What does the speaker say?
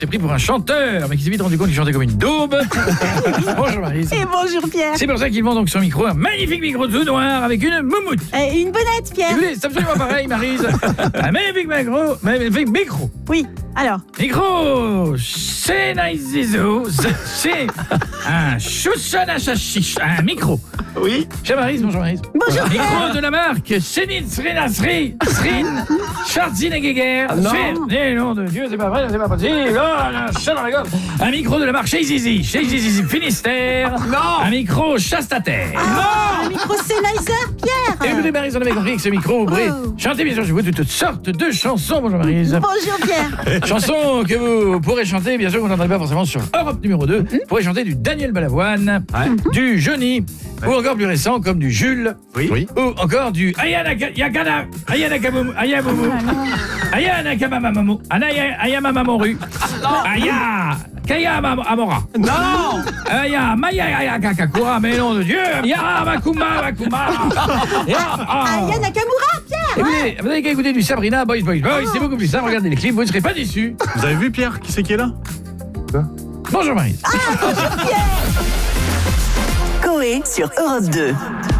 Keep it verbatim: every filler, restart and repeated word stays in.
s'est pris pour un chanteur, mais qui s'est vite rendu compte qu'il chantait comme une daube. Bonjour Maryse. Et bonjour Pierre. C'est pour ça qu'il vend donc son micro, un magnifique micro tout noir avec une moumoute. Et une bonnette Pierre. Écoutez, c'est absolument pareil Maryse. Un magnifique micro, magnifique micro. Oui, alors. Micro, c'est Naïzizo, c'est un chouchana chachiche, un micro. Oui. Cher Maryse, bonjour Maryse. Bonjour Pierre. Micro de la marque Chénit Srina Sri Srin Schwarzenegger. Non. Eh non de Dieu, c'est pas vrai, c'est pas possible. Oh, un chat dans la gorge. Un micro de la marque Chez Zizi, Chez Zizi Finistère. Non. Un micro Chastataire. Ah, un micro Sennheiser Pierre. Écoutez Maryse, on avait compris que ce micro, vous pourrez Oh. chanter bien sûr chez vous de toutes sortes de chansons. Bonjour Maryse. Bonjour Pierre. Chansons que vous pourrez chanter, bien sûr, vous n'entendrez pas forcément sur Europe numéro deux. Vous pourrez chanter du Daniel Balavoine, du Johnny, ou encore plus récent comme du Jules, Oui. Oui. ou encore du Ayana Yakana, Ayana Kamoumou, Ayamoumou, Ayana Kamamamoumou, Anaya Ayamamamoru, Aya Kaya Amora, Non. Aya Maya Kakakura, mais nom de Dieu, Ya Makuma Makuma, Ya Aya Nakamura Pierre. Écoutez, vous n'avez qu'à écouter du Sabrina Boys Boys Boys, c'est beaucoup plus simple, regardez les clips, vous ne serez pas déçus. Vous avez vu Pierre? Qui c'est qui est là? Bonjour Maryse. Coé sur Europe deux.